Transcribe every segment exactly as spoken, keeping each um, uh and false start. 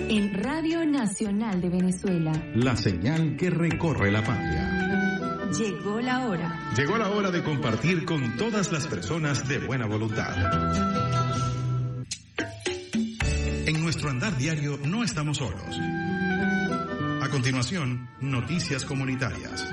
En Radio Nacional de Venezuela. La señal que recorre la patria. Llegó la hora. Llegó la hora de compartir con todas las personas de buena voluntad. En nuestro andar diario no estamos solos. A continuación, noticias comunitarias.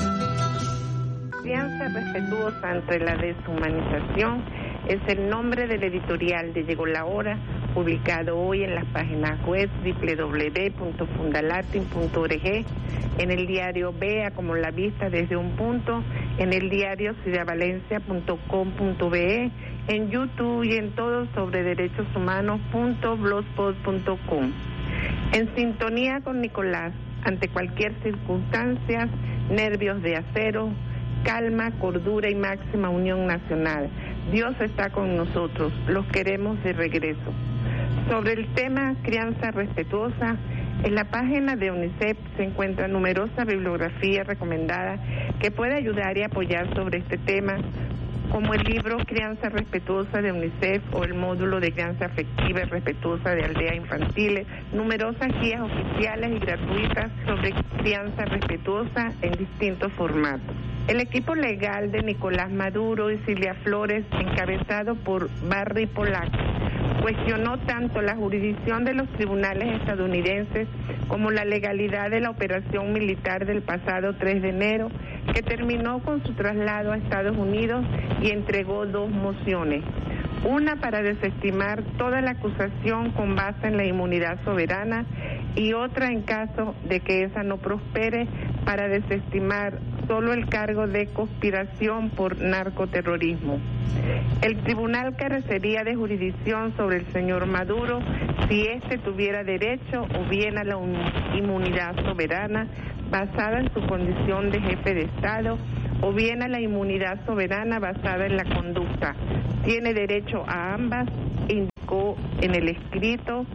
Crianza respetuosa ante la deshumanización es el nombre del editorial de Llegó la Hora, publicado hoy en las páginas web doble u doble u doble u punto fundalatin punto org, en el diario Vea como la vista desde un punto, en el diario ciudadvalencia punto com punto be, en YouTube y en todo sobre derechos humanos punto blogspot punto com. En sintonía con Nicolás, ante cualquier circunstancia, nervios de acero, calma, cordura y máxima unión nacional. Dios está con nosotros, los queremos de regreso. Sobre el tema crianza respetuosa, en la página de UNICEF se encuentra numerosa bibliografía recomendada que puede ayudar y apoyar sobre este tema, como el libro Crianza Respetuosa de UNICEF o el módulo de Crianza Afectiva y Respetuosa de Aldeas Infantiles, numerosas guías oficiales y gratuitas sobre crianza respetuosa en distintos formatos. El equipo legal de Nicolás Maduro y Cilia Flores, encabezado por Barry Polak, cuestionó tanto la jurisdicción de los tribunales estadounidenses como la legalidad de la operación militar del pasado tres de enero, que terminó con su traslado a Estados Unidos y entregó dos mociones. Una para desestimar toda la acusación con base en la inmunidad soberana y otra, en caso de que esa no prospere, para desestimar solo el cargo de conspiración por narcoterrorismo. El tribunal carecería de jurisdicción sobre el señor Maduro si éste tuviera derecho o bien a la inmunidad soberana basada en su condición de jefe de Estado o bien a la inmunidad soberana basada en la conducta. Tiene derecho a ambas, indicó en el escrito,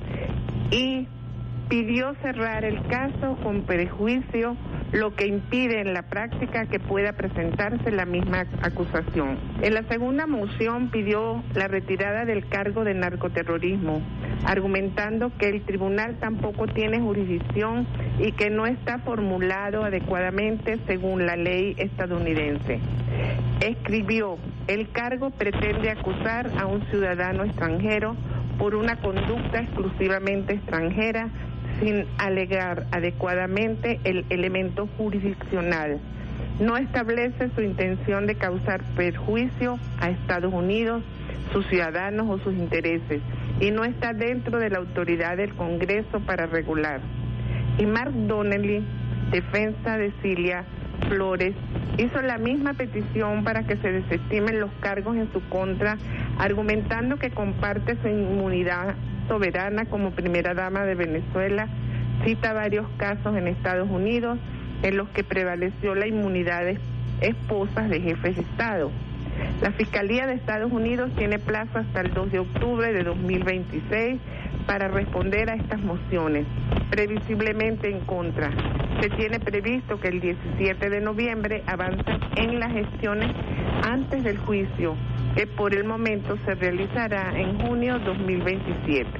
y pidió cerrar el caso con prejuicio, lo que impide en la práctica que pueda presentarse la misma acusación. En la segunda moción pidió la retirada del cargo de narcoterrorismo, argumentando que el tribunal tampoco tiene jurisdicción y que no está formulado adecuadamente según la ley estadounidense. Escribió: el cargo pretende acusar a un ciudadano extranjero por una conducta exclusivamente extranjera, sin alegar adecuadamente el elemento jurisdiccional. No establece su intención de causar perjuicio a Estados Unidos, sus ciudadanos o sus intereses, y no está dentro de la autoridad del Congreso para regular. Y Mark Donnelly, defensa de Cilia Flores, hizo la misma petición para que se desestimen los cargos en su contra, argumentando que comparte su inmunidad soberana como primera dama de Venezuela. Cita varios casos en Estados Unidos en los que prevaleció la inmunidad de esposas de jefes de Estado. La Fiscalía de Estados Unidos tiene plazo hasta el dos de octubre de dos mil veintiséis para responder a estas mociones, previsiblemente en contra. Se tiene previsto que el diecisiete de noviembre avancen en las gestiones antes del juicio, que por el momento se realizará en junio de dos mil veintisiete.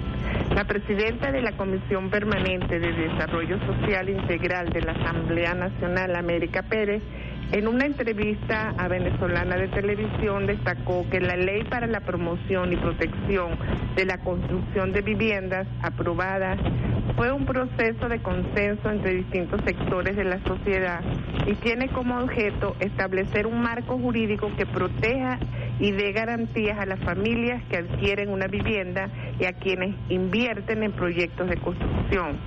La presidenta de la Comisión Permanente de Desarrollo Social Integral de la Asamblea Nacional, América Pérez, en una entrevista a Venezolana de Televisión, destacó que la Ley para la Promoción y Protección de la Construcción de Viviendas, aprobada, fue un proceso de consenso entre distintos sectores de la sociedad y tiene como objeto establecer un marco jurídico que proteja y dé garantías a las familias que adquieren una vivienda y a quienes invierten en proyectos de construcción.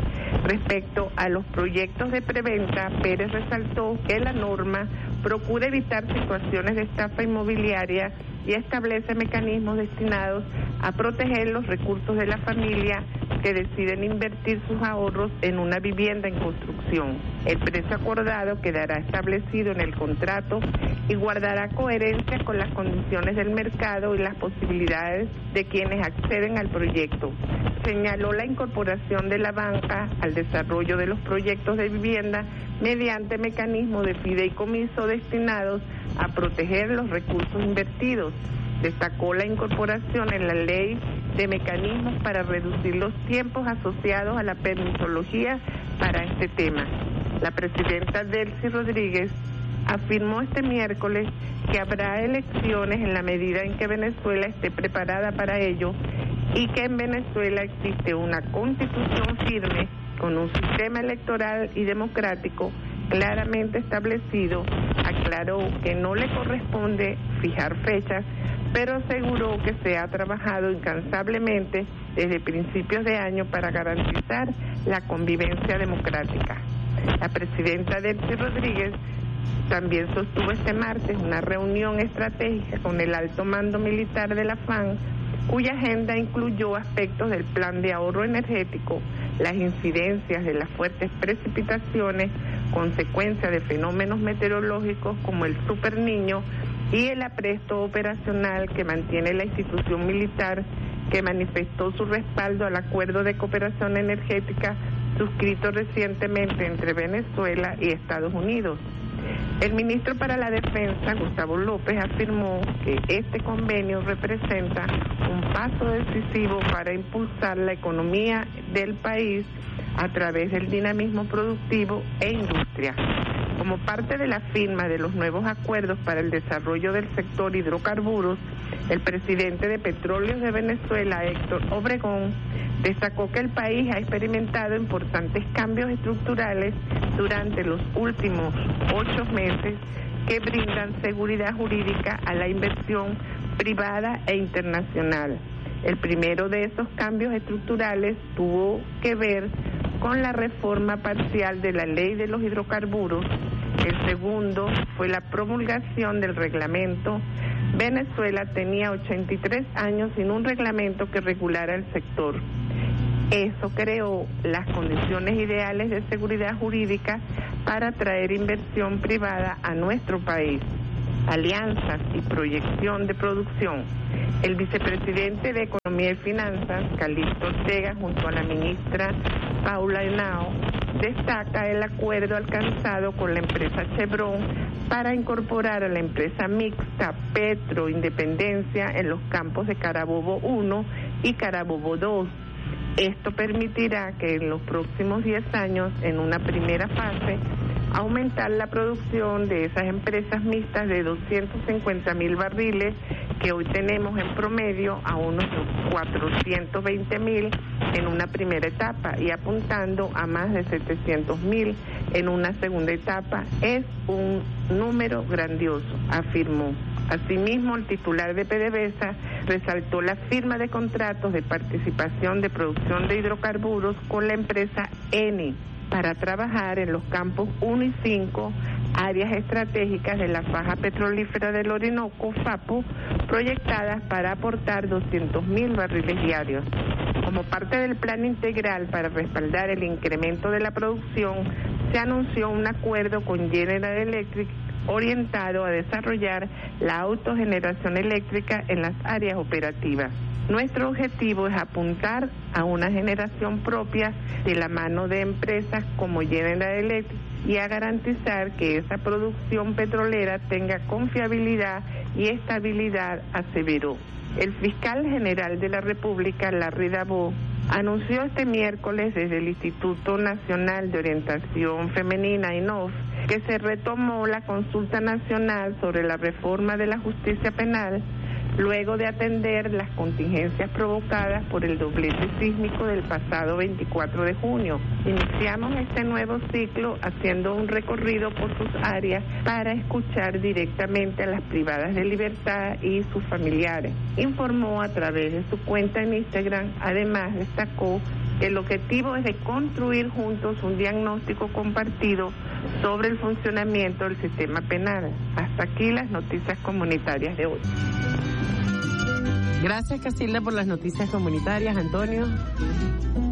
Respecto a los proyectos de preventa, Pérez resaltó que la norma procura evitar situaciones de estafa inmobiliaria y establece mecanismos destinados a proteger los recursos de la familia que deciden invertir sus ahorros en una vivienda en construcción. El precio acordado quedará establecido en el contrato y guardará coherencia con las condiciones del mercado y las posibilidades de quienes acceden al proyecto. Señaló la incorporación de la banca al desarrollo de los proyectos de vivienda mediante mecanismos de fideicomiso destinados a proteger los recursos invertidos. Destacó la incorporación en la ley de mecanismos para reducir los tiempos asociados a la permisología para este tema. La presidenta Delcy Rodríguez afirmó este miércoles que habrá elecciones en la medida en que Venezuela esté preparada para ello y que en Venezuela existe una constitución firme con un sistema electoral y democrático claramente establecido. Aclaró que no le corresponde fijar fechas, pero aseguró que se ha trabajado incansablemente desde principios de año para garantizar la convivencia democrática. La presidenta Delcy Rodríguez también sostuvo este martes una reunión estratégica con el alto mando militar de la F A N, cuya agenda incluyó aspectos del plan de ahorro energético, las incidencias de las fuertes precipitaciones, consecuencia de fenómenos meteorológicos como el Super Niño y el apresto operacional que mantiene la institución militar, que manifestó su respaldo al acuerdo de cooperación energética suscrito recientemente entre Venezuela y Estados Unidos. El ministro para la Defensa, Gustavo López, afirmó que este convenio representa un paso decisivo para impulsar la economía del país a través del dinamismo productivo e industria. Como parte de la firma de los nuevos acuerdos para el desarrollo del sector hidrocarburos, el presidente de Petróleos de Venezuela, Héctor Obregón, destacó que el país ha experimentado importantes cambios estructurales durante los últimos ocho meses que brindan seguridad jurídica a la inversión privada e internacional. El primero de esos cambios estructurales tuvo que ver con la reforma parcial de la ley de los hidrocarburos. El segundo fue la promulgación del reglamento. Venezuela tenía ochenta y tres años sin un reglamento que regulara el sector. Eso creó las condiciones ideales de seguridad jurídica para atraer inversión privada a nuestro país, alianzas y proyección de producción. El vicepresidente de Economía y Finanzas, Calixto Ortega, junto a la ministra Paula Henao, destaca el acuerdo alcanzado con la empresa Chevron para incorporar a la empresa mixta Petro Independencia en los campos de Carabobo uno y Carabobo dos. Esto permitirá que en los próximos diez años, en una primera fase, aumentar la producción de esas empresas mixtas de doscientos cincuenta mil barriles que hoy tenemos en promedio a unos cuatrocientos veinte mil en una primera etapa y apuntando a más de setecientos mil en una segunda etapa. Es un número grandioso, afirmó. Asimismo, el titular de PDVSA resaltó la firma de contratos de participación de producción de hidrocarburos con la empresa Eni para trabajar en los campos uno y cinco, áreas estratégicas de la faja petrolífera del Orinoco, FAPO, proyectadas para aportar doscientos mil barriles diarios. Como parte del plan integral para respaldar el incremento de la producción, se anunció un acuerdo con General Electric orientado a desarrollar la autogeneración eléctrica en las áreas operativas. Nuestro objetivo es apuntar a una generación propia de la mano de empresas como General Electric y a garantizar que esa producción petrolera tenga confiabilidad y estabilidad, aseveró. El fiscal general de la República, Larry Dabó, anunció este miércoles desde el Instituto Nacional de Orientación Femenina, I N O F, que se retomó la consulta nacional sobre la reforma de la justicia penal luego de atender las contingencias provocadas por el doblete sísmico del pasado veinticuatro de junio. Iniciamos este nuevo ciclo haciendo un recorrido por sus áreas para escuchar directamente a las privadas de libertad y sus familiares. Informó a través de su cuenta en Instagram. Además, destacó que el objetivo es de construir juntos un diagnóstico compartido sobre el funcionamiento del sistema penal. Hasta aquí las noticias comunitarias de hoy. Gracias, Casilda, por las noticias comunitarias. Antonio.